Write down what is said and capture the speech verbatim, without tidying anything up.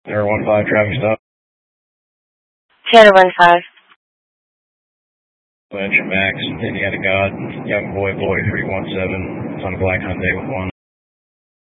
Air one five, traffic stop. Tanner one five. Lynch, Max, Indiana God, Young Boy, Boy three one seven, on a black Hyundai with one.